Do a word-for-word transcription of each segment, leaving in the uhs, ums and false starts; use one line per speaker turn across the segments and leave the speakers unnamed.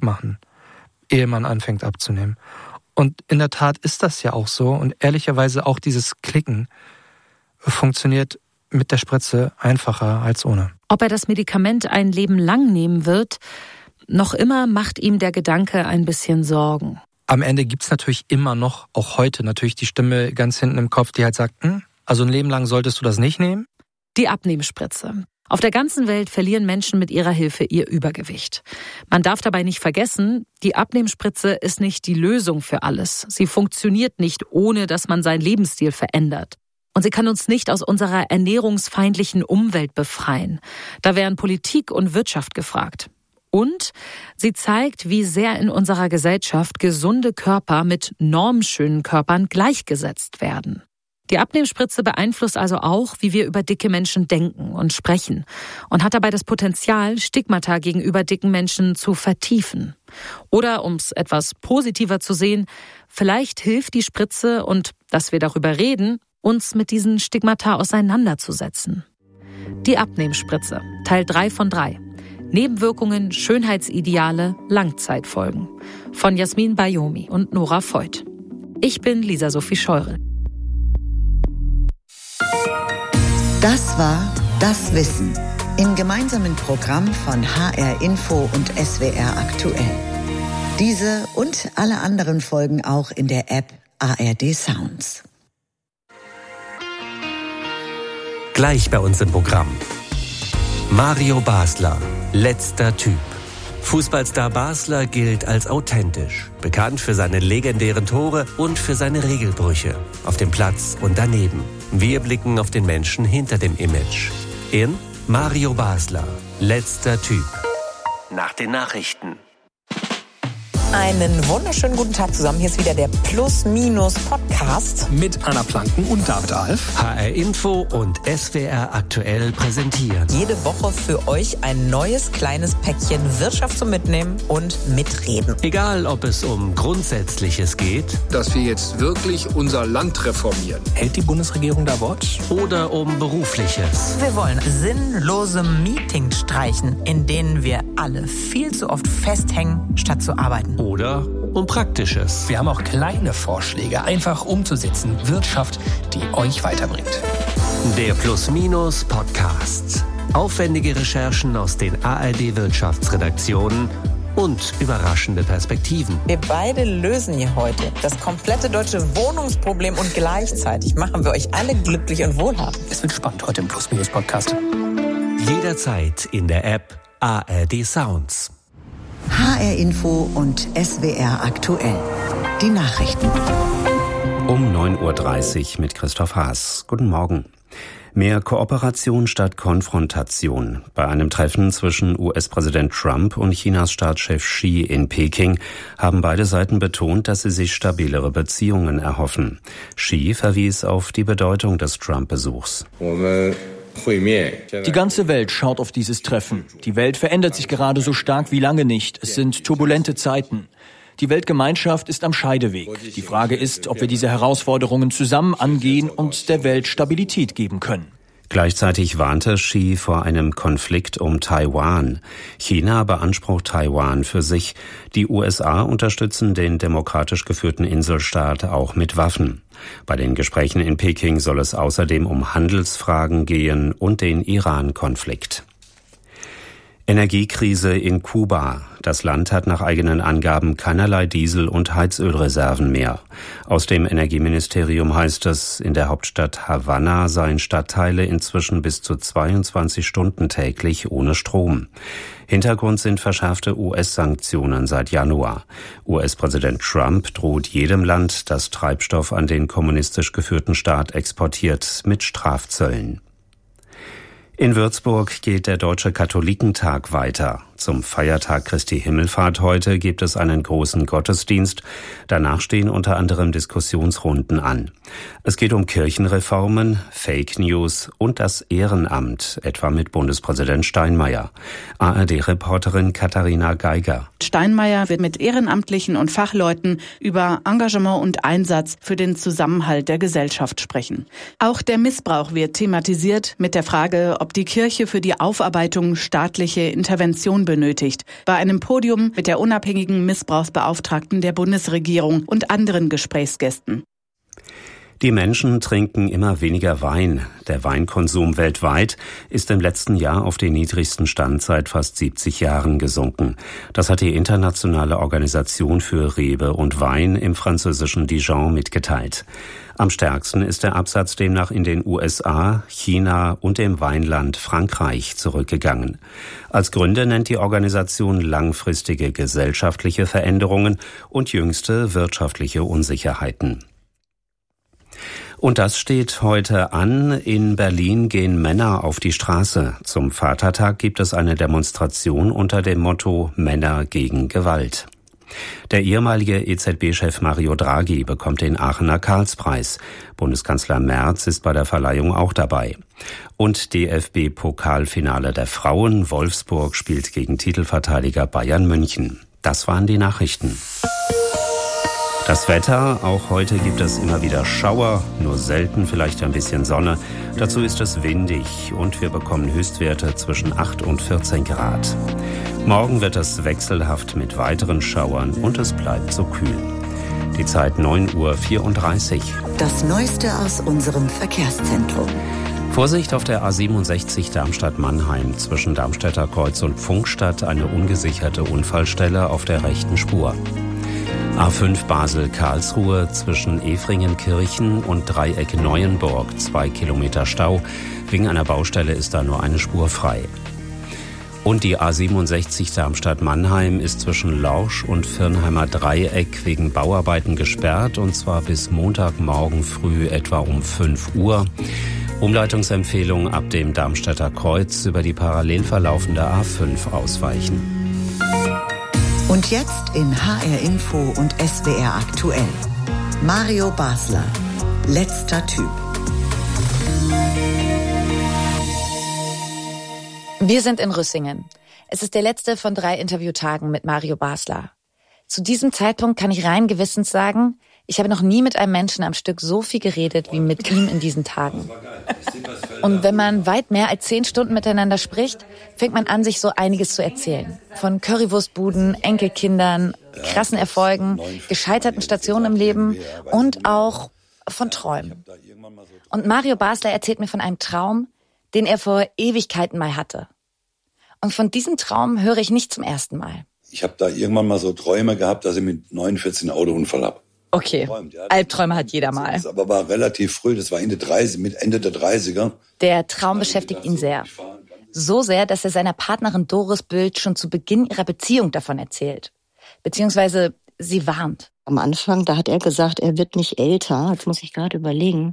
machen, ehe man anfängt abzunehmen. Und in der Tat ist das ja auch so. Und ehrlicherweise auch dieses Klicken funktioniert mit der Spritze einfacher als ohne.
Ob er das Medikament ein Leben lang nehmen wird, noch immer macht ihm der Gedanke ein bisschen Sorgen.
Am Ende gibt's natürlich immer noch, auch heute natürlich die Stimme ganz hinten im Kopf, die halt sagt, hm, also ein Leben lang solltest du das nicht nehmen.
Die Abnehmspritze. Auf der ganzen Welt verlieren Menschen mit ihrer Hilfe ihr Übergewicht. Man darf dabei nicht vergessen, die Abnehmspritze ist nicht die Lösung für alles. Sie funktioniert nicht, ohne dass man seinen Lebensstil verändert. Und sie kann uns nicht aus unserer ernährungsfeindlichen Umwelt befreien. Da wären Politik und Wirtschaft gefragt. Und sie zeigt, wie sehr in unserer Gesellschaft gesunde Körper mit normschönen Körpern gleichgesetzt werden. Die Abnehmspritze beeinflusst also auch, wie wir über dicke Menschen denken und sprechen und hat dabei das Potenzial, Stigmata gegenüber dicken Menschen zu vertiefen. Oder, um es etwas positiver zu sehen, vielleicht hilft die Spritze und, dass wir darüber reden, uns mit diesen Stigmata auseinanderzusetzen. Die Abnehmspritze, Teil drei von drei. Nebenwirkungen, Schönheitsideale, Langzeitfolgen. Von Jasmin Bayomi und Nora Voigt. Ich bin Lisa Sophie Scheurel.
Das war Das Wissen im gemeinsamen Programm von H R Info und S W R Aktuell. Diese und alle anderen Folgen auch in der App A R D Sounds.
Gleich bei uns im Programm. Mario Basler, letzter Typ. Fußballstar Basler gilt als authentisch, bekannt für seine legendären Tore und für seine Regelbrüche auf dem Platz und daneben. Wir blicken auf den Menschen hinter dem Image. In Mario Basler, letzter Typ. Nach den Nachrichten.
Einen wunderschönen guten Tag zusammen. Hier ist wieder der Plus-Minus-Podcast.
Mit Anna Planken und David Alf.
H R Info und S W R Aktuell präsentieren.
Jede Woche für euch ein neues kleines Päckchen Wirtschaft zum Mitnehmen und Mitreden.
Egal, ob es um Grundsätzliches geht.
Dass wir jetzt wirklich unser Land reformieren. Hält die Bundesregierung da Wort?
Oder um Berufliches.
Wir wollen sinnlose Meetings streichen, in denen wir alle viel zu oft festhängen, statt zu arbeiten.
Oder um Praktisches.
Wir haben auch kleine Vorschläge, einfach umzusetzen. Wirtschaft, die euch weiterbringt.
Der Plus-Minus-Podcast. Aufwendige Recherchen aus den A R D-Wirtschaftsredaktionen und überraschende Perspektiven.
Wir beide lösen hier heute das komplette deutsche Wohnungsproblem und gleichzeitig machen wir euch alle glücklich und wohlhabend.
Es wird spannend heute im Plus-Minus-Podcast.
Jederzeit in der App A R D Sounds.
H R Info und S W R Aktuell. Die Nachrichten.
Um neun Uhr dreißig mit Christoph Haas. Guten Morgen. Mehr Kooperation statt Konfrontation. Bei einem Treffen zwischen U S-Präsident Trump und Chinas Staatschef Xi in Peking haben beide Seiten betont, dass sie sich stabilere Beziehungen erhoffen. Xi verwies auf die Bedeutung des Trump-Besuchs.
Die ganze Welt schaut auf dieses Treffen. Die Welt verändert sich gerade so stark wie lange nicht. Es sind turbulente Zeiten. Die Weltgemeinschaft ist am Scheideweg. Die Frage ist, ob wir diese Herausforderungen zusammen angehen und der Welt Stabilität geben können.
Gleichzeitig warnte Xi vor einem Konflikt um Taiwan. China beansprucht Taiwan für sich. Die U S A unterstützen den demokratisch geführten Inselstaat auch mit Waffen. Bei den Gesprächen in Peking soll es außerdem um Handelsfragen gehen und den Iran-Konflikt. Energiekrise in Kuba. Das Land hat nach eigenen Angaben keinerlei Diesel- und Heizölreserven mehr. Aus dem Energieministerium heißt es, in der Hauptstadt Havanna seien Stadtteile inzwischen bis zu zweiundzwanzig Stunden täglich ohne Strom. Hintergrund sind verschärfte U S-Sanktionen seit Januar. U S-Präsident Trump droht jedem Land, das Treibstoff an den kommunistisch geführten Staat exportiert, mit Strafzöllen. In Würzburg geht der Deutsche Katholikentag weiter. Zum Feiertag Christi Himmelfahrt heute gibt es einen großen Gottesdienst. Danach stehen unter anderem Diskussionsrunden an. Es geht um Kirchenreformen, Fake News und das Ehrenamt, etwa mit Bundespräsident Steinmeier. A R D-Reporterin Katharina Geiger.
Steinmeier wird mit Ehrenamtlichen und Fachleuten über Engagement und Einsatz für den Zusammenhalt der Gesellschaft sprechen. Auch der Missbrauch wird thematisiert mit der Frage, ob die Kirche für die Aufarbeitung staatliche Intervention benötigt, bei einem Podium mit der unabhängigen Missbrauchsbeauftragten der Bundesregierung und anderen Gesprächsgästen.
Die Menschen trinken immer weniger Wein. Der Weinkonsum weltweit ist im letzten Jahr auf den niedrigsten Stand seit fast siebzig Jahren gesunken. Das hat die Internationale Organisation für Rebe und Wein im französischen Dijon mitgeteilt. Am stärksten ist der Absatz demnach in den U S A, China und dem Weinland Frankreich zurückgegangen. Als Gründe nennt die Organisation langfristige gesellschaftliche Veränderungen und jüngste wirtschaftliche Unsicherheiten. Und das steht heute an. In Berlin gehen Männer auf die Straße. Zum Vatertag gibt es eine Demonstration unter dem Motto Männer gegen Gewalt. Der ehemalige E Z B-Chef Mario Draghi bekommt den Aachener Karlspreis. Bundeskanzler Merz ist bei der Verleihung auch dabei. Und D F B-Pokalfinale der Frauen. Wolfsburg spielt gegen Titelverteidiger Bayern München. Das waren die Nachrichten. Das Wetter, auch heute gibt es immer wieder Schauer, nur selten vielleicht ein bisschen Sonne. Dazu ist es windig und wir bekommen Höchstwerte zwischen acht und vierzehn Grad. Morgen wird es wechselhaft mit weiteren Schauern und es bleibt so kühl. Die Zeit neun Uhr vierunddreißig.
Das Neueste aus unserem Verkehrszentrum.
Vorsicht auf der A siebenundsechzig Darmstadt-Mannheim zwischen Darmstädter Kreuz und Pfungstadt, eine ungesicherte Unfallstelle auf der rechten Spur. A fünf Basel-Karlsruhe zwischen Efringenkirchen und Dreieck Neuenburg, zwei Kilometer Stau. Wegen einer Baustelle ist da nur eine Spur frei. Und die A siebenundsechzig Darmstadt-Mannheim ist zwischen Lorsch und Virnheimer Dreieck wegen Bauarbeiten gesperrt, und zwar bis Montagmorgen früh etwa um fünf Uhr. Umleitungsempfehlung ab dem Darmstädter Kreuz über die parallel verlaufende A fünf ausweichen.
Und jetzt in H R Info und S W R aktuell. Mario Basler, letzter Typ.
Wir sind in Rüssingen. Es ist der letzte von drei Interviewtagen mit Mario Basler. Zu diesem Zeitpunkt kann ich rein gewissens sagen, ich habe noch nie mit einem Menschen am Stück so viel geredet wie mit ihm in diesen Tagen. Und wenn man weit mehr als zehn Stunden miteinander spricht, fängt man an, sich so einiges zu erzählen. Von Currywurstbuden, Enkelkindern, krassen Erfolgen, gescheiterten Stationen im Leben und auch von Träumen. Und Mario Basler erzählt mir von einem Traum, den er vor Ewigkeiten mal hatte. Und von diesem Traum höre ich nicht zum ersten Mal.
Ich habe da irgendwann mal so Träume gehabt, dass ich mit neunundvierzig einen Autounfall habe.
Okay, Albträume hat jeder mal.
Das aber war relativ früh, das war Ende dreißig, mit Ende der dreißiger.
Der Traum beschäftigt ihn sehr. So sehr, dass er seiner Partnerin Doris Bild schon zu Beginn ihrer Beziehung davon erzählt. Beziehungsweise sie warnt.
Am Anfang, da hat er gesagt, er wird nicht älter. Jetzt muss ich gerade überlegen.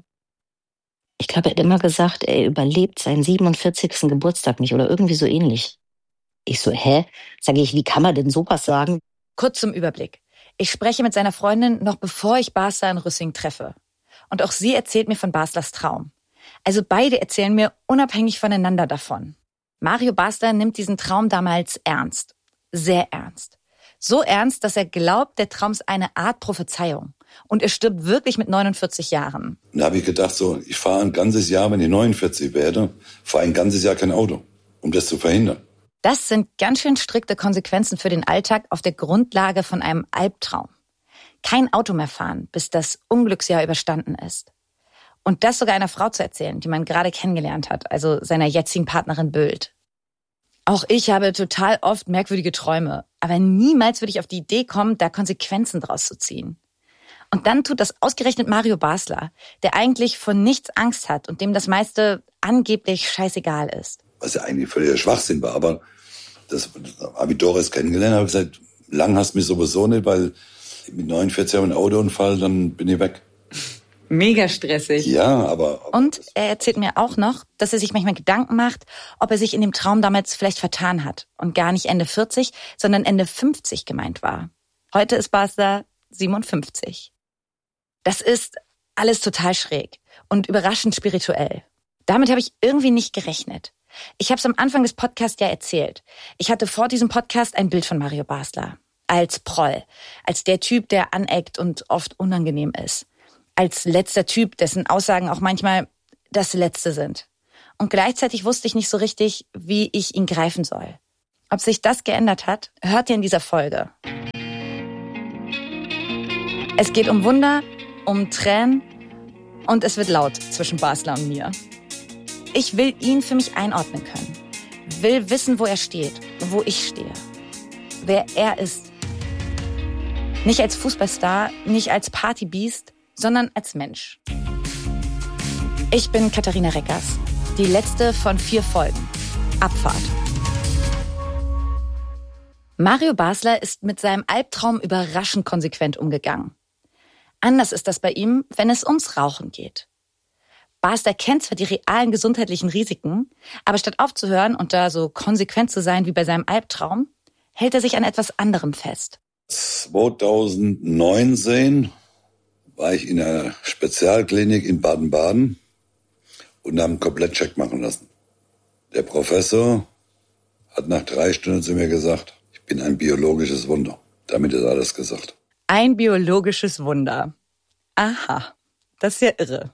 Ich glaube, er hat immer gesagt, er überlebt seinen siebenundvierzigsten Geburtstag nicht oder irgendwie so ähnlich. Ich so, hä? Sage ich, wie kann man denn sowas sagen?
Kurz zum Überblick. Ich spreche mit seiner Freundin noch bevor ich Basler in Rüssing treffe. Und auch sie erzählt mir von Baslers Traum. Also beide erzählen mir unabhängig voneinander davon. Mario Basler nimmt diesen Traum damals ernst. Sehr ernst. So ernst, dass er glaubt, der Traum ist eine Art Prophezeiung. Und er stirbt wirklich mit neunundvierzig Jahren.
Da habe ich gedacht, so, ich fahre ein ganzes Jahr, wenn ich neunundvierzig werde, fahre ein ganzes Jahr kein Auto, um das zu verhindern.
Das sind ganz schön strikte Konsequenzen für den Alltag auf der Grundlage von einem Albtraum. Kein Auto mehr fahren, bis das Unglücksjahr überstanden ist. Und das sogar einer Frau zu erzählen, die man gerade kennengelernt hat, also seiner jetzigen Partnerin Bild. Auch ich habe total oft merkwürdige Träume, aber niemals würde ich auf die Idee kommen, da Konsequenzen draus zu ziehen. Und dann tut das ausgerechnet Mario Basler, der eigentlich vor nichts Angst hat und dem das meiste angeblich scheißegal ist.
Was ja eigentlich völliger Schwachsinn war, aber das habe ich Doris kennengelernt, habe gesagt, lang hast du mich sowieso nicht, weil mit neunundvierzig habe ich einen Autounfall, dann bin ich weg.
Mega stressig.
Ja, aber, aber...
Und er erzählt mir auch noch, dass er sich manchmal Gedanken macht, ob er sich in dem Traum damals vielleicht vertan hat und gar nicht Ende vierzig, sondern Ende fünfzig gemeint war. Heute ist Basler siebenundfünfzig. Das ist alles total schräg und überraschend spirituell. Damit habe ich irgendwie nicht gerechnet. Ich habe es am Anfang des Podcasts ja erzählt. Ich hatte vor diesem Podcast ein Bild von Mario Basler. Als Proll. Als der Typ, der aneckt und oft unangenehm ist. Als letzter Typ, dessen Aussagen auch manchmal das Letzte sind. Und gleichzeitig wusste ich nicht so richtig, wie ich ihn greifen soll.
Ob sich das geändert hat, hört ihr in dieser Folge. Es geht um Wunder, um Tränen und es wird laut zwischen Basler und mir. Ich will ihn für mich einordnen können. Will wissen, wo er steht, wo ich stehe. Wer er ist. Nicht als Fußballstar, nicht als Partybiest, sondern als Mensch. Ich bin Katharina Reckers, die letzte von vier Folgen. Abfahrt. Mario Basler ist mit seinem Albtraum überraschend konsequent umgegangen. Anders ist das bei ihm, wenn es ums Rauchen geht. Basler kennt zwar die realen gesundheitlichen Risiken, aber statt aufzuhören und da so konsequent zu sein wie bei seinem Albtraum, hält er sich an etwas anderem fest.
zweitausendneunzehn war ich in einer Spezialklinik in Baden-Baden und haben einen Komplettcheck machen lassen. Der Professor hat nach drei Stunden zu mir gesagt, ich bin ein biologisches Wunder. Damit ist alles gesagt.
Ein biologisches Wunder. Aha, das ist ja irre.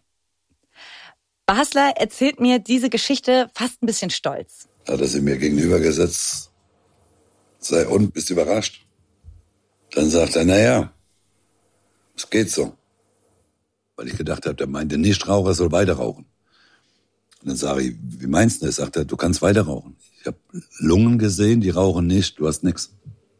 Basler erzählt mir diese Geschichte fast ein bisschen stolz.
Hat er sie mir gegenübergesetzt. Sei und, bist überrascht? Dann sagt er, naja, es geht so. Weil ich gedacht habe, der meinte, Nichtraucher soll weiter rauchen. Und dann sage ich, wie meinst du das? Sagt er, du kannst weiter rauchen. Ich habe Lungen gesehen, die rauchen nicht, du hast nichts.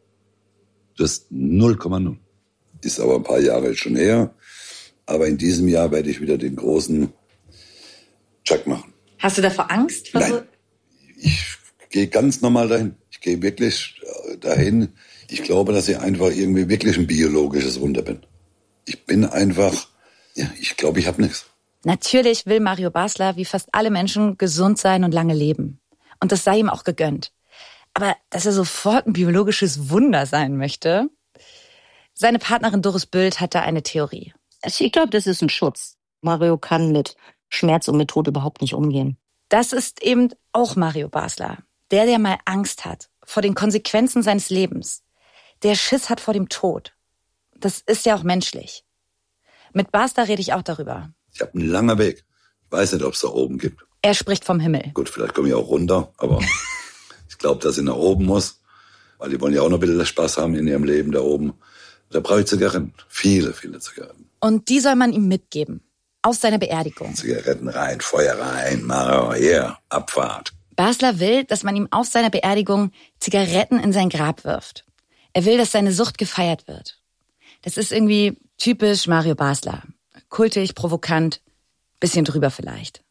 Du hast null Komma null. Ist aber ein paar Jahre schon her. Aber in diesem Jahr werde ich wieder den großen Check machen.
Hast du davor Angst?
Nein, so? Ich gehe ganz normal dahin. Ich gehe wirklich dahin. Ich glaube, dass ich einfach irgendwie wirklich ein biologisches Wunder bin. Ich bin einfach, ja, ich glaube, ich habe nichts.
Natürlich will Mario Basler, wie fast alle Menschen, gesund sein und lange leben. Und das sei ihm auch gegönnt. Aber dass er sofort ein biologisches Wunder sein möchte? Seine Partnerin Doris Bült hat da eine Theorie.
Ich glaube, das ist ein Schutz. Mario kann mit Schmerz und mit Tod überhaupt nicht umgehen.
Das ist eben auch Mario Basler. Der, der mal Angst hat vor den Konsequenzen seines Lebens. Der Schiss hat vor dem Tod. Das ist ja auch menschlich. Mit Basler rede ich auch darüber.
Ich habe einen langen Weg. Ich weiß nicht, ob es da oben gibt.
Er spricht vom Himmel.
Gut, vielleicht komme ich auch runter, aber ich glaube, dass ich nach oben muss. Weil die wollen ja auch noch ein bisschen Spaß haben in ihrem Leben da oben. Da brauche ich Zigaretten. Viele, viele Zigaretten.
Und die soll man ihm mitgeben. Auf seiner Beerdigung.
Zigaretten rein, Feuer rein, Mario, hier, Abfahrt.
Basler will, dass man ihm auf seiner Beerdigung Zigaretten in sein Grab wirft. Er will, dass seine Sucht gefeiert wird. Das ist irgendwie typisch Mario Basler. Kultig, provokant, bisschen drüber vielleicht.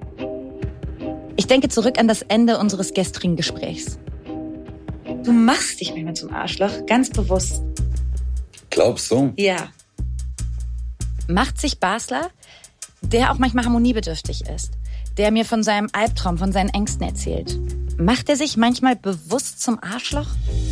Ich denke zurück an das Ende unseres gestrigen Gesprächs. Du machst dich manchmal zum Arschloch, ganz bewusst.
Glaubst du?
Ja. Macht sich Basler, der auch manchmal harmoniebedürftig ist, der mir von seinem Albtraum, von seinen Ängsten erzählt, macht er sich manchmal bewusst zum Arschloch?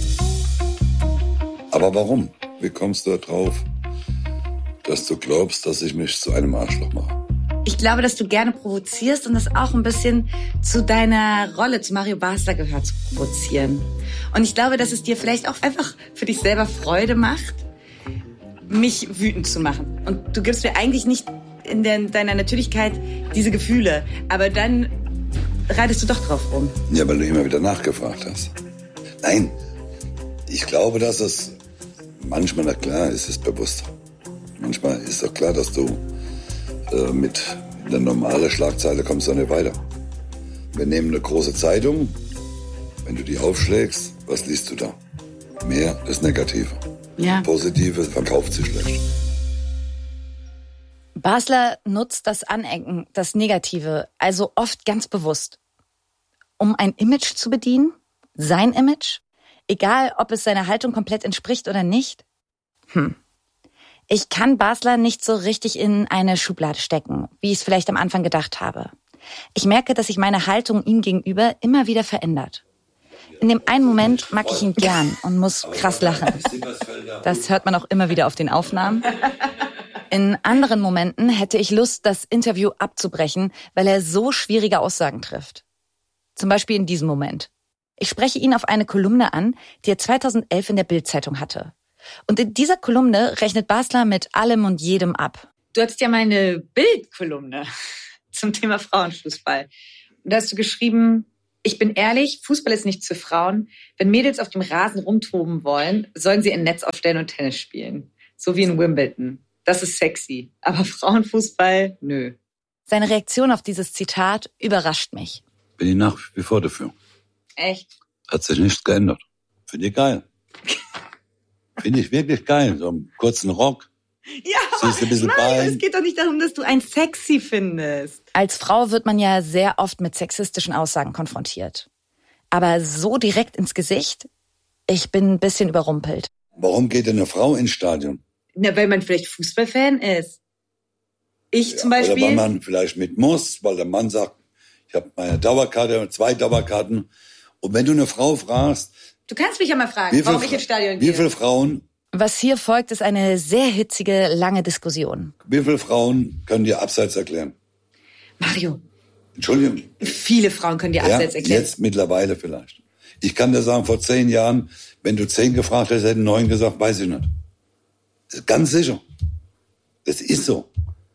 Aber warum? Wie kommst du da drauf, dass du glaubst, dass ich mich zu einem Arschloch mache?
Ich glaube, dass du gerne provozierst und das auch ein bisschen zu deiner Rolle, zu Mario Basler gehört, zu provozieren. Und ich glaube, dass es dir vielleicht auch einfach für dich selber Freude macht, mich wütend zu machen. Und du gibst mir eigentlich nicht in der, deiner Natürlichkeit diese Gefühle. Aber dann reitest du doch drauf rum.
Ja, weil du immer wieder nachgefragt hast. Nein, ich glaube, dass es manchmal, na klar, ist es bewusst. Manchmal ist doch klar, dass du äh, mit einer normalen Schlagzeile kommst du nicht weiter. Wir nehmen eine große Zeitung. Wenn du die aufschlägst, was liest du da? Mehr das Negative.
Ja.
Positive verkauft sich schlecht.
Basler nutzt das Anecken, das Negative, also oft ganz bewusst, um ein Image zu bedienen, sein Image, egal ob es seiner Haltung komplett entspricht oder nicht. Hm. Ich kann Basler nicht so richtig in eine Schublade stecken, wie ich es vielleicht am Anfang gedacht habe. Ich merke, dass sich meine Haltung ihm gegenüber immer wieder verändert. In dem einen Moment mag ich ihn gern und muss krass lachen. Das hört man auch immer wieder auf den Aufnahmen. In anderen Momenten hätte ich Lust, das Interview abzubrechen, weil er so schwierige Aussagen trifft. Zum Beispiel in diesem Moment. Ich spreche ihn auf eine Kolumne an, die er zweitausendelf in der Bild-Zeitung hatte. Und in dieser Kolumne rechnet Basler mit allem und jedem ab. Du hattest ja mal eine Bild-Kolumne zum Thema Frauenfußball. Und da hast du geschrieben, Ich bin ehrlich, Fußball ist nichts für Frauen. Wenn Mädels auf dem Rasen rumtoben wollen, sollen sie ein Netz aufstellen und Tennis spielen. So wie in Wimbledon. Das ist sexy. Aber Frauenfußball, nö. Seine Reaktion auf dieses Zitat überrascht mich.
Bin ich nach wie vor dafür.
Echt?
Hat sich nichts geändert. Finde ich geil. Finde ich wirklich geil. So einen kurzen Rock.
Ja, aber
ein bisschen
nein,
Bein.
es geht doch nicht darum, dass du einen sexy findest. Als Frau wird man ja sehr oft mit sexistischen Aussagen konfrontiert. Aber so direkt ins Gesicht? Ich bin ein bisschen überrumpelt.
Warum geht denn eine Frau ins Stadion?
Na, weil man vielleicht Fußballfan ist. Ich
Ja,
zum Beispiel.
Oder weil man vielleicht mit muss, weil der Mann sagt, ich habe meine Dauerkarte, zwei Dauerkarten. Und wenn du eine Frau fragst,
Du kannst mich ja mal fragen, warum ich ins Stadion
wie
gehe.
viele Frauen,
Was hier folgt, ist eine sehr hitzige, lange Diskussion.
wie viele Frauen können dir Abseits erklären?
Mario,
Entschuldigung.
viele Frauen können dir
Ja,
Abseits erklären.
jetzt mittlerweile vielleicht. Ich kann dir sagen, vor zehn Jahren, wenn du zehn gefragt hättest, hätten neun gesagt, weiß ich nicht. Ganz sicher. Das ist so.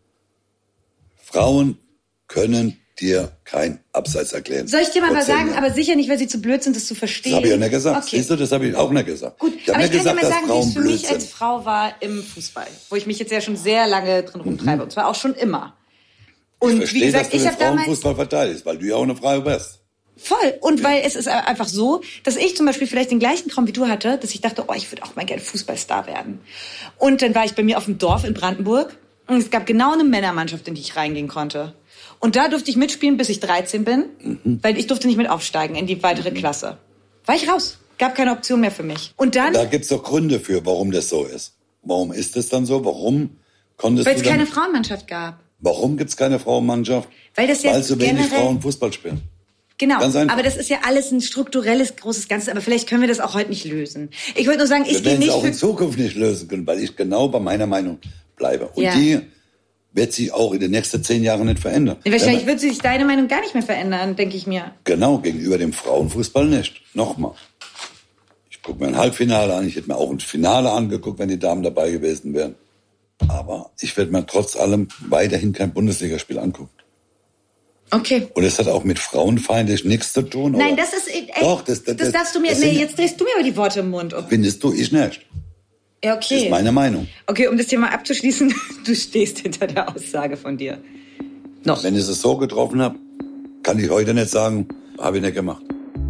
Frauen können dir kein Abseits erklären.
Soll ich dir mal
Vor
was
zehn
sagen?
Jahren.
Aber sicher nicht, weil sie zu blöd sind, das zu verstehen.
Das habe ich ja nicht gesagt.
Okay.
Siehst du, das habe ich auch nicht gesagt.
Gut,
ich habe
aber
nicht
ich kann
gesagt,
dir mal
dass
sagen, wie
Frauen
es für
blöd
mich als
sind.
Frau war im Fußball, wo ich mich jetzt ja schon sehr lange drin rumtreibe. Und zwar auch schon immer. Und
ich verstehe,
wie gesagt,
dass du
ich
den
habe damals...
Frauenfußball verteidigst, weil du ja auch eine Frau bist.
Voll. Und weil es ist einfach so, dass ich zum Beispiel vielleicht den gleichen Traum wie du hatte, dass ich dachte, oh, ich würde auch mal gerne Fußballstar werden. Und dann war ich bei mir auf dem Dorf in Brandenburg und es gab genau eine Männermannschaft, in die ich reingehen konnte. Und da durfte ich mitspielen, bis ich dreizehn bin, mhm. weil ich durfte nicht mit aufsteigen in die weitere Klasse. War ich raus. Gab keine Option mehr für mich. Und dann...
Da gibt's doch Gründe für, warum das so ist. Warum ist es dann so? Warum konntest
Weil
du
es
dann...
keine Frauenmannschaft gab.
Warum gibt's keine Frauenmannschaft?
Weil das ja
Weil so wenig
generell-
Frauen Fußball spielen.
Genau,
Ganz einfach.
aber das ist ja alles ein strukturelles, großes Ganzes. Aber vielleicht können wir das auch heute nicht lösen. Ich wollte nur sagen, ich
Wir
gehe
werden es
nicht
auch in
für...
Zukunft nicht lösen können, weil ich genau bei meiner Meinung bleibe. Und
Ja.
die wird sich auch in den nächsten zehn Jahren nicht verändern.
Wahrscheinlich
Wenn
wird sich deine Meinung gar nicht mehr verändern, denke ich mir.
man- Genau, gegenüber dem Frauenfußball nicht. Nochmal. Ich gucke mir ein Halbfinale an. Ich hätte mir auch ein Finale angeguckt, wenn die Damen dabei gewesen wären. Aber ich werde mir trotz allem weiterhin kein Bundesligaspiel angucken.
Okay.
Und es hat auch mit frauenfeindlich nichts zu tun.
Nein,
oder?
das ist... Ey,
Doch, das- das-
das darfst du mir...
das
Nee,
sind-
jetzt drehst du mir aber die Worte im Mund.
Findest du, ich nicht.
Ja,
Das
okay.
ist meine Meinung.
Okay, um das Thema abzuschließen, du stehst hinter der Aussage von dir. Noch.
Wenn ich es so getroffen habe, kann ich heute nicht sagen, habe ich nicht gemacht.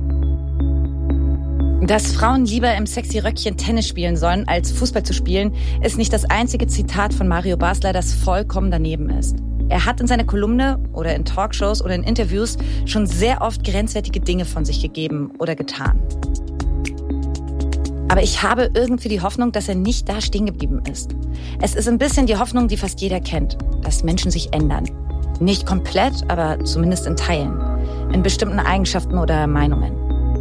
Dass Frauen lieber im sexy Röckchen Tennis spielen sollen, als Fußball zu spielen, ist nicht das einzige Zitat von Mario Basler, das vollkommen daneben ist. Er hat in seiner Kolumne oder in Talkshows oder in Interviews schon sehr oft grenzwertige Dinge von sich gegeben oder getan. Aber ich habe irgendwie die Hoffnung, dass er nicht da stehen geblieben ist. Es ist ein bisschen die Hoffnung, die fast jeder kennt, dass Menschen sich ändern. Nicht komplett, aber zumindest in Teilen. In bestimmten Eigenschaften oder Meinungen.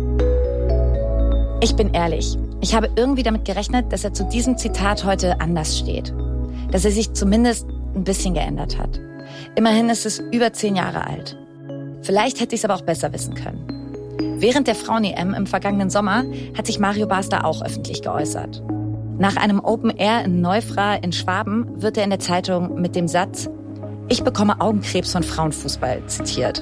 Ich bin ehrlich, ich habe irgendwie damit gerechnet, dass er zu diesem Zitat heute anders steht. Dass er sich zumindest ein bisschen geändert hat. Immerhin ist es über zehn Jahre alt. Vielleicht hätte ich es aber auch besser wissen können. Während der Frauen-E M im vergangenen Sommer hat sich Mario Basler auch öffentlich geäußert. Nach einem Open Air in Neufra in Schwaben wird er in der Zeitung mit dem Satz „Ich bekomme Augenkrebs von Frauenfußball" zitiert.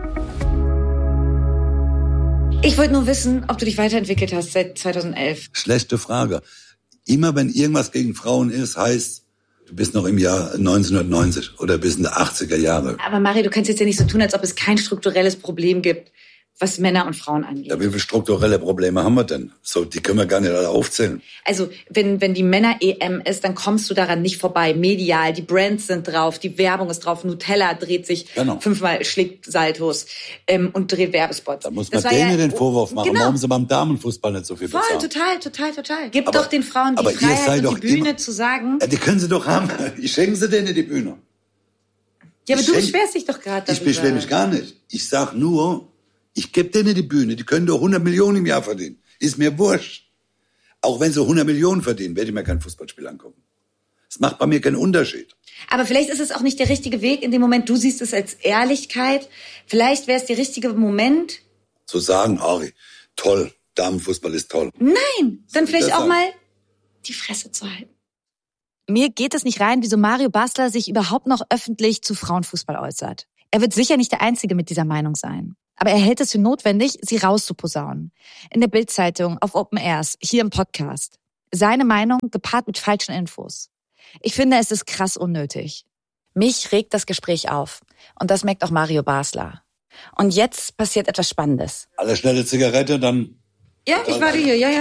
Ich wollte nur wissen, ob du dich weiterentwickelt hast seit zweitausendelf.
Schlechte Frage. Immer wenn irgendwas gegen Frauen ist, heißt, du bist noch im Jahr neunzehnhundertneunzig oder bist in der achtziger Jahre.
Aber Mario, du kannst jetzt ja nicht so tun, als ob es kein strukturelles Problem gibt, was Männer und Frauen angeht.
Ja, wie viele strukturelle Probleme haben wir denn? So, die können wir gar nicht alle aufzählen.
Also, wenn, wenn die Männer-E M ist, dann kommst du daran nicht vorbei. Medial, die Brands sind drauf, die Werbung ist drauf, Nutella dreht sich
Genau.
fünfmal, schlägt Saltos ähm, und dreht Werbespots.
Da muss man
Das war
denen
ja-
den Vorwurf machen,
Genau.
warum sie beim Damenfußball nicht so viel
Voll,
bezahlen.
total, total, total. Gib
Aber-
doch den Frauen die
aber ihr
Freiheit
seid
und
doch
die Bühne
immer-
zu sagen.
Ja, die können sie doch haben. Ich schenke sie denen die Bühne.
Ja, aber
ich
du
schenk-
beschwerst dich doch gerade
Ich beschwere mich gar nicht. Ich sag nur, ich gebe denen die Bühne. Die können doch hundert Millionen im Jahr verdienen. Ist mir wurscht. Auch wenn sie hundert Millionen verdienen, werde ich mir kein Fußballspiel angucken. Es macht bei mir keinen Unterschied.
Aber vielleicht ist es auch nicht der richtige Weg in dem Moment. Du siehst es als Ehrlichkeit. Vielleicht wäre es der richtige Moment.
Zu sagen, Ari, toll, Damenfußball ist toll.
Nein, dann vielleicht
das
auch
sagen?
mal die Fresse zu halten. Mir geht es nicht rein, wieso Mario Basler sich überhaupt noch öffentlich zu Frauenfußball äußert. Er wird sicher nicht der Einzige mit dieser Meinung sein. Aber er hält es für notwendig, sie rauszuposaunen. In der Bild-Zeitung, auf Open Airs, hier im Podcast. Seine Meinung gepaart mit falschen Infos. Ich finde, es ist krass unnötig. Mich regt das Gespräch auf. Und das merkt auch Mario Basler. Und jetzt passiert etwas Spannendes.
Alle schnelle Zigarette, dann...
Ja, ich warte hier, ja, ja.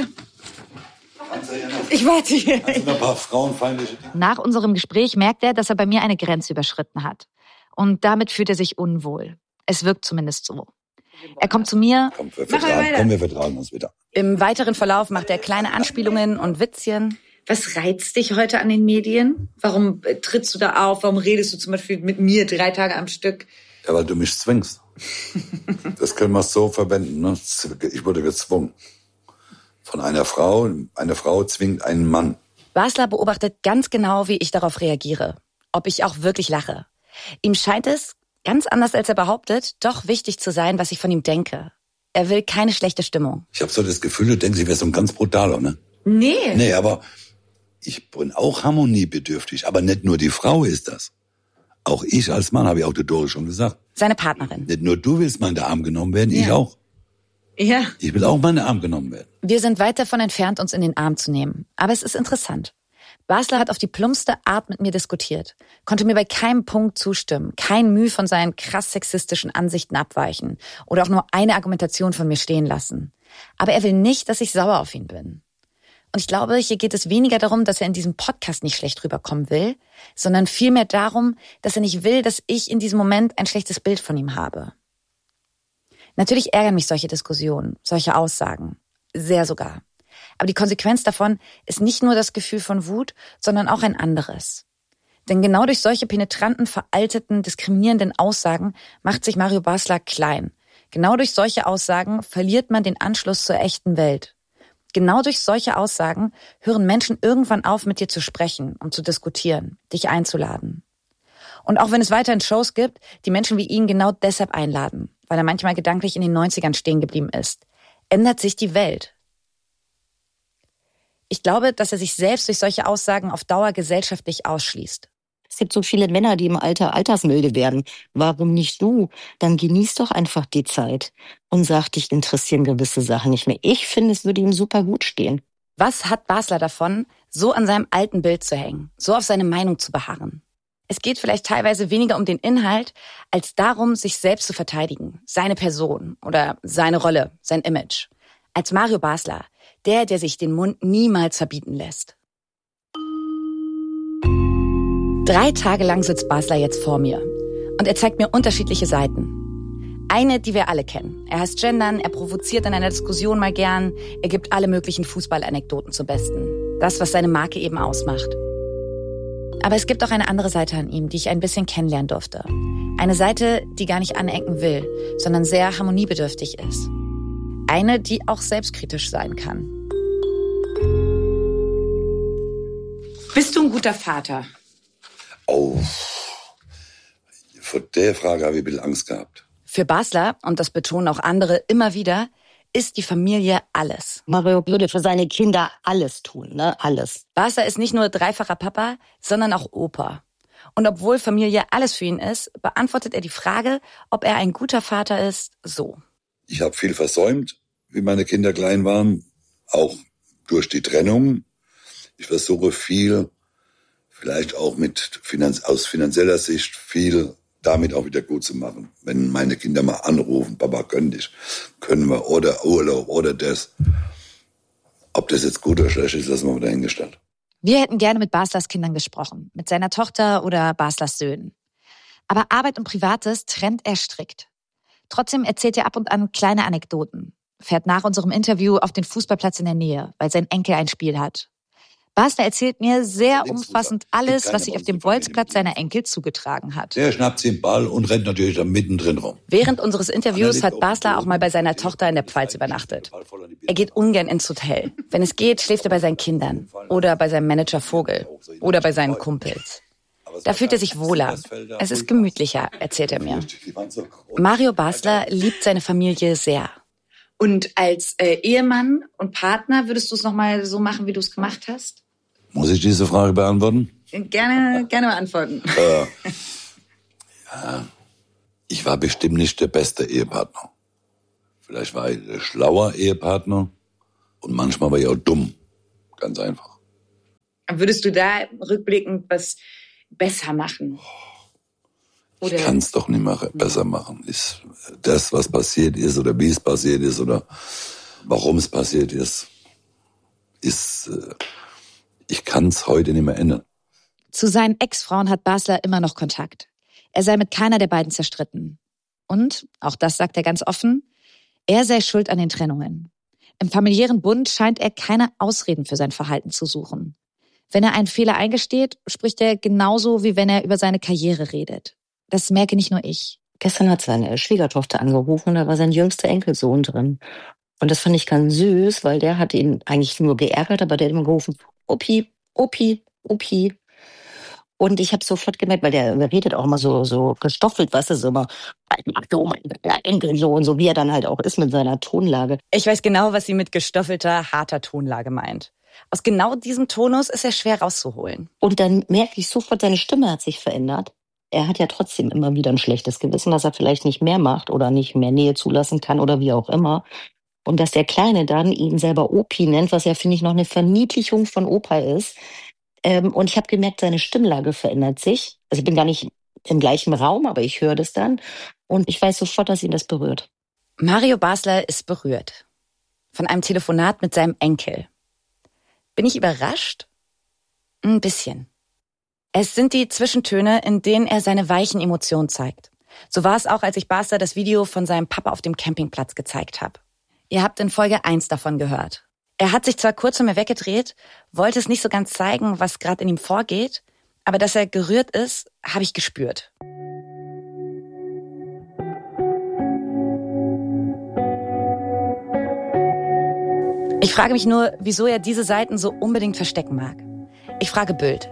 Ich warte hier.
Ein paar frauenfeindliche Dinge.
Nach unserem Gespräch merkt er, dass er bei mir eine Grenze überschritten hat. Und damit fühlt er sich unwohl. Es wirkt zumindest so. Er kommt zu mir.
Komm, wir vertragen, komm, wir vertragen uns wieder.
Im weiteren Verlauf macht er kleine Anspielungen und Witzchen.
Was reizt dich heute an den Medien? Warum trittst du da auf? Warum redest du zum Beispiel mit mir drei Tage am Stück?
Ja, weil du mich zwingst. Das können wir so verwenden. Ne? Ich wurde gezwungen. Von einer Frau. Eine Frau zwingt einen Mann.
Basler beobachtet ganz genau, wie ich darauf reagiere. Ob ich auch wirklich lache. Ihm scheint es, ganz anders als er behauptet, doch wichtig zu sein, was ich von ihm denke. Er will keine schlechte Stimmung.
Ich habe so das Gefühl, du denkst, ich wäre so ein ganz brutaler, ne?
Nee.
Nee, aber ich bin auch harmoniebedürftig. Aber nicht nur die Frau ist das. Auch ich als Mann, habe ich auch der Dore schon gesagt.
Seine Partnerin.
Nicht nur du willst mal in den Arm genommen werden,
Ja.
ich auch.
Ja.
Ich will auch mal in den Arm genommen werden.
Wir sind weit davon entfernt, uns in den Arm zu nehmen. Aber es ist interessant. Basler hat auf die plumpste Art mit mir diskutiert, konnte mir bei keinem Punkt zustimmen, kein Mühe von seinen krass sexistischen Ansichten abweichen oder auch nur eine Argumentation von mir stehen lassen. Aber er will nicht, dass ich sauer auf ihn bin. Und ich glaube, hier geht es weniger darum, dass er in diesem Podcast nicht schlecht rüberkommen will, sondern vielmehr darum, dass er nicht will, dass ich in diesem Moment ein schlechtes Bild von ihm habe. Natürlich ärgern mich solche Diskussionen, solche Aussagen. Sehr sogar. Aber die Konsequenz davon ist nicht nur das Gefühl von Wut, sondern auch ein anderes. Denn genau durch solche penetranten, veralteten, diskriminierenden Aussagen macht sich Mario Basler klein. Genau durch solche Aussagen verliert man den Anschluss zur echten Welt. Genau durch solche Aussagen hören Menschen irgendwann auf, mit dir zu sprechen und zu diskutieren, dich einzuladen. Und auch wenn es weiterhin Shows gibt, die Menschen wie ihn genau deshalb einladen, weil er manchmal gedanklich in den neunzigern stehen geblieben ist, ändert sich die Welt. Ich glaube, dass er sich selbst durch solche Aussagen auf Dauer gesellschaftlich ausschließt.
Es gibt so viele Männer, die im Alter altersmilde werden. Warum nicht du? Dann genieß doch einfach die Zeit und sag, dich interessieren gewisse Sachen nicht mehr. Ich finde, es würde ihm super gut stehen.
Was hat Basler davon, so an seinem alten Bild zu hängen, so auf seine Meinung zu beharren? Es geht vielleicht teilweise weniger um den Inhalt, als darum, sich selbst zu verteidigen, seine Person oder seine Rolle, sein Image. Als Mario Basler, der, der sich den Mund niemals verbieten lässt. Drei Tage lang sitzt Basler jetzt vor mir und er zeigt mir unterschiedliche Seiten. Eine, die wir alle kennen. Er hasst Gendern, er provoziert in einer Diskussion mal gern, er gibt alle möglichen Fußballanekdoten zum Besten. Das, was seine Marke eben ausmacht. Aber es gibt auch eine andere Seite an ihm, die ich ein bisschen kennenlernen durfte. Eine Seite, die gar nicht anecken will, sondern sehr harmoniebedürftig ist. Eine, die auch selbstkritisch sein kann.
Bist du ein guter Vater?
Oh, vor der Frage habe ich ein bisschen Angst gehabt.
Für Basler, und das betonen auch andere immer wieder, ist die Familie alles.
Mario würde für seine Kinder alles tun, ne? Alles.
Basler ist nicht nur dreifacher Papa, sondern auch Opa. Und obwohl Familie alles für ihn ist, beantwortet er die Frage, ob er ein guter Vater ist, so.
Ich habe viel versäumt, wie meine Kinder klein waren, auch durch die Trennung. Ich versuche viel, vielleicht auch mit Finanz- aus finanzieller Sicht viel damit auch wieder gut zu machen. Wenn meine Kinder mal anrufen, Papa, können dich, können wir, oder Urlaub, oder das. Ob das jetzt gut oder schlecht ist, lassen wir mal dahingestellt.
Wir hätten gerne mit Baslers Kindern gesprochen, mit seiner Tochter oder Baslers Söhnen. Aber Arbeit und Privates trennt er strikt. Trotzdem erzählt er ab und an kleine Anekdoten, fährt nach unserem Interview auf den Fußballplatz in der Nähe, weil sein Enkel ein Spiel hat. Basler erzählt mir sehr umfassend alles, was sich auf dem Bolzplatz seiner Enkel zugetragen hat.
Der schnappt sich den Ball und rennt natürlich da mittendrin rum.
Während unseres Interviews hat Basler auch mal bei seiner Tochter in der Pfalz übernachtet. Er geht ungern ins Hotel. Wenn es geht, schläft er bei seinen Kindern oder bei seinem Manager Vogel oder bei seinen Kumpels. Da fühlt er sich wohler. Es ist gemütlicher, erzählt er mir. Mario Basler liebt seine Familie sehr.
Und als äh, Ehemann und Partner würdest du es nochmal so machen, wie du es gemacht hast?
Muss ich diese Frage beantworten?
Gerne, gerne beantworten.
Äh, ja, ich war bestimmt nicht der beste Ehepartner. Vielleicht war ich ein schlauer Ehepartner und manchmal war ich auch dumm. Ganz einfach.
Würdest du da rückblickend was besser machen? Oder?
Ich kann es doch nicht mehr besser machen. Ist das, was passiert ist oder wie es passiert ist oder warum es passiert ist, ist, ich kann es heute nicht mehr ändern.
Zu seinen Ex-Frauen hat Basler immer noch Kontakt. Er sei mit keiner der beiden zerstritten. Und, auch das sagt er ganz offen, er sei schuld an den Trennungen. Im familiären Bund scheint er keine Ausreden für sein Verhalten zu suchen. Wenn er einen Fehler eingesteht, spricht er genauso, wie wenn er über seine Karriere redet. Das merke nicht nur ich.
Gestern hat seine Schwiegertochter angerufen und da war sein jüngster Enkelsohn drin. Und das fand ich ganz süß, weil der hat ihn eigentlich nur geärgert, aber der hat immer gerufen, Opi, Opi, Opi. Und ich habe sofort gemerkt, weil der redet auch immer so so gestoffelt, was ist immer, so mein Enkelsohn, so wie er dann halt auch ist mit seiner Tonlage.
Ich weiß genau, was sie mit gestoffelter, harter Tonlage meint. Aus genau diesem Tonus ist er schwer rauszuholen.
Und dann merke ich sofort, seine Stimme hat sich verändert. Er hat ja trotzdem immer wieder ein schlechtes Gewissen, dass er vielleicht nicht mehr macht oder nicht mehr Nähe zulassen kann oder wie auch immer. Und dass der Kleine dann ihn selber Opi nennt, was ja, finde ich, noch eine Verniedlichung von Opa ist. Ähm, und ich habe gemerkt, seine Stimmlage verändert sich. Also ich bin gar nicht im gleichen Raum, aber ich höre das dann. Und ich weiß sofort, dass ihn das berührt.
Mario Basler ist berührt. Von einem Telefonat mit seinem Enkel. Bin ich überrascht? Ein bisschen. Es sind die Zwischentöne, in denen er seine weichen Emotionen zeigt. So war es auch, als ich Basler das Video von seinem Papa auf dem Campingplatz gezeigt habe. Ihr habt in Folge eins davon gehört. Er hat sich zwar kurz von mir weggedreht, wollte es nicht so ganz zeigen, was gerade in ihm vorgeht, aber dass er gerührt ist, habe ich gespürt. Ich frage mich nur, wieso er diese Seiten so unbedingt verstecken mag. Ich frage Bild.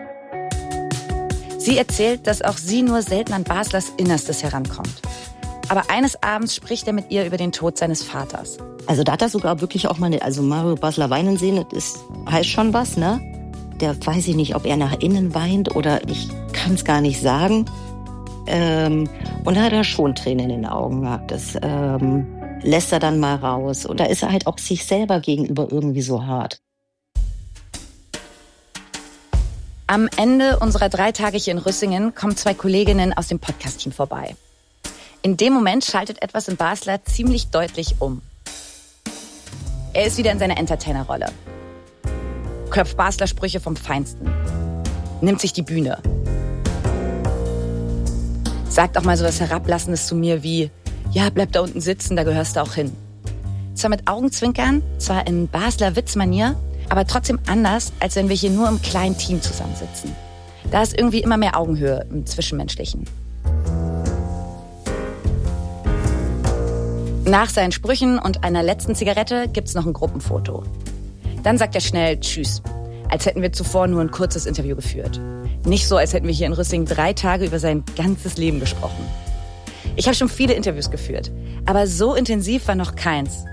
Sie erzählt, dass auch sie nur selten an Baslers Innerstes herankommt. Aber eines Abends spricht er mit ihr über den Tod seines Vaters.
Also da hat er sogar wirklich auch mal, eine, also Mario Basler weinen sehen, das ist, heißt schon was, ne? Der weiß ich nicht, ob er nach innen weint oder ich kann es gar nicht sagen. Ähm, und da hat er schon Tränen in den Augen gehabt. Das ähm, lässt er dann mal raus. Und da ist er halt auch sich selber gegenüber irgendwie so hart.
Am Ende unserer drei Tage hier in Rüssingen kommen zwei Kolleginnen aus dem Podcast-Team vorbei. In dem Moment schaltet etwas in Basler ziemlich deutlich um. Er ist wieder in seiner Entertainer-Rolle. Köpft Basler Sprüche vom Feinsten. Nimmt sich die Bühne. Sagt auch mal so was Herablassendes zu mir wie, ja, bleib da unten sitzen, da gehörst du auch hin. Zwar mit Augenzwinkern, zwar in Basler Witzmanier, aber trotzdem anders, als wenn wir hier nur im kleinen Team zusammensitzen. Da ist irgendwie immer mehr Augenhöhe im Zwischenmenschlichen. Nach seinen Sprüchen und einer letzten Zigarette gibt's noch ein Gruppenfoto. Dann sagt er schnell Tschüss, als hätten wir zuvor nur ein kurzes Interview geführt. Nicht so, als hätten wir hier in Rüssingen drei Tage über sein ganzes Leben gesprochen. Ich habe schon viele Interviews geführt, aber so intensiv war noch keins.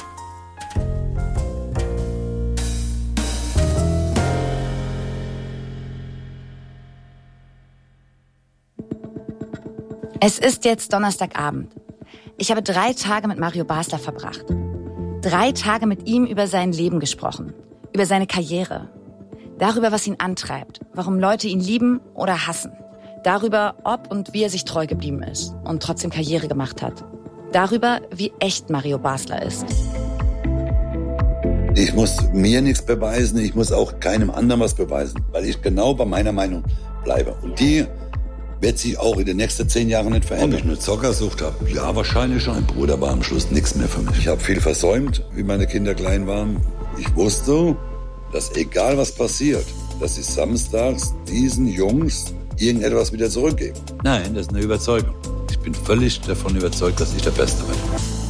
Es ist jetzt Donnerstagabend. Ich habe drei Tage mit Mario Basler verbracht. Drei Tage mit ihm über sein Leben gesprochen, über seine Karriere, darüber, was ihn antreibt, warum Leute ihn lieben oder hassen, darüber, ob und wie er sich treu geblieben ist und trotzdem Karriere gemacht hat, darüber, wie echt Mario Basler ist.
Ich muss mir nichts beweisen, ich muss auch keinem anderen was beweisen, weil ich genau bei meiner Meinung bleibe. Und die wird sich auch in den nächsten zehn Jahren nicht verändern. Ob ich eine Zockersucht habe? Ja, wahrscheinlich schon. Mein Bruder war am Schluss nichts mehr für mich. Ich habe viel versäumt, wie meine Kinder klein waren. Ich wusste, dass egal was passiert, dass ich samstags diesen Jungs irgendetwas wieder zurückgebe. Nein, das ist eine Überzeugung. Ich bin völlig davon überzeugt, dass ich der Beste bin.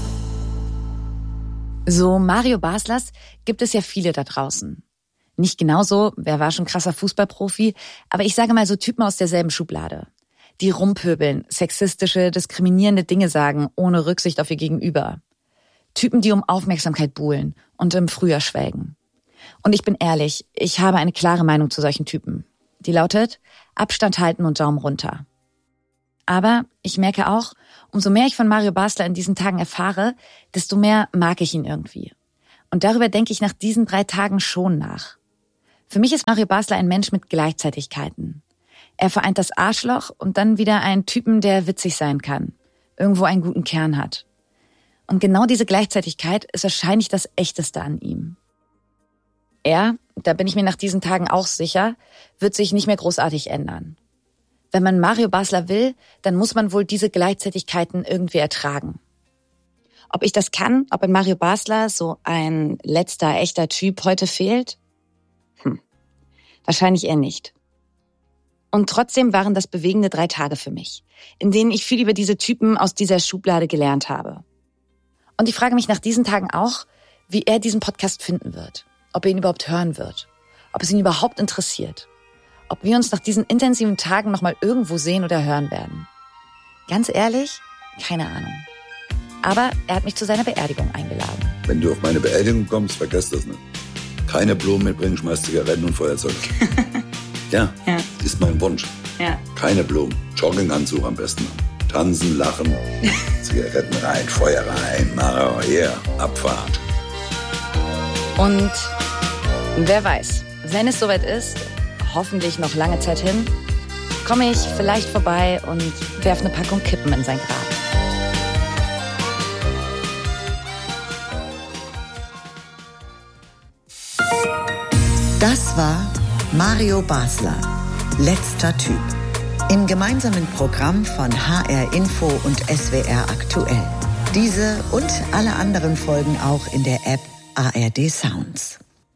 So Mario Baslers gibt es ja viele da draußen. Nicht genauso, wer war schon krasser Fußballprofi, aber ich sage mal so Typen aus derselben Schublade. Die rumpöbeln, sexistische, diskriminierende Dinge sagen, ohne Rücksicht auf ihr Gegenüber. Typen, die um Aufmerksamkeit buhlen und im Frühjahr schwelgen. Und ich bin ehrlich, ich habe eine klare Meinung zu solchen Typen. Die lautet, Abstand halten und Daumen runter. Aber ich merke auch, Umso mehr ich von Mario Basler in diesen Tagen erfahre, desto mehr mag ich ihn irgendwie. Und darüber denke ich nach diesen drei Tagen schon nach. Für mich ist Mario Basler ein Mensch mit Gleichzeitigkeiten. Er vereint das Arschloch und dann wieder einen Typen, der witzig sein kann, irgendwo einen guten Kern hat. Und genau diese Gleichzeitigkeit ist wahrscheinlich das Echteste an ihm. Er, da bin ich mir nach diesen Tagen auch sicher, wird sich nicht mehr großartig ändern. Wenn man Mario Basler will, dann muss man wohl diese Gleichzeitigkeiten irgendwie ertragen. Ob ich das kann, ob in Mario Basler so ein letzter echter Typ heute fehlt? Hm, wahrscheinlich eher nicht. Und trotzdem waren das bewegende drei Tage für mich, in denen ich viel über diese Typen aus dieser Schublade gelernt habe. Und ich frage mich nach diesen Tagen auch, wie er diesen Podcast finden wird, ob er ihn überhaupt hören wird, ob es ihn überhaupt interessiert, ob wir uns nach diesen intensiven Tagen nochmal irgendwo sehen oder hören werden. Ganz ehrlich, keine Ahnung. Aber er hat mich zu seiner Beerdigung eingeladen.
Wenn du auf meine Beerdigung kommst, vergiss das nicht. Keine Blumen mitbringen, schmeiß Zigaretten und Feuerzeug. Ja, ja, ist mein Wunsch. Ja. Keine Blumen, Jogginganzug am besten. Tanzen, lachen, Zigaretten rein, Feuer rein, Maro, yeah, Abfahrt.
Und wer weiß, wenn es soweit ist, hoffentlich noch lange Zeit hin, komme ich vielleicht vorbei und werfe eine Packung Kippen in sein Grab.
Das war Mario Basler, letzter Typ. Im gemeinsamen Programm von H R Info und S W R aktuell. Diese und alle anderen Folgen auch in der App A R D Sounds.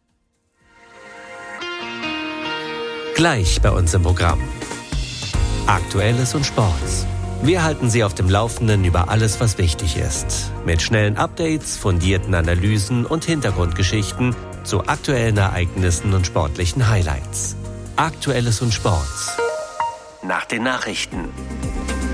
Gleich bei uns im Programm. Aktuelles und Sports. Wir halten Sie auf dem Laufenden über alles, was wichtig ist. Mit schnellen Updates, fundierten Analysen und Hintergrundgeschichten zu aktuellen Ereignissen und sportlichen Highlights. Aktuelles und Sports. Nach den Nachrichten.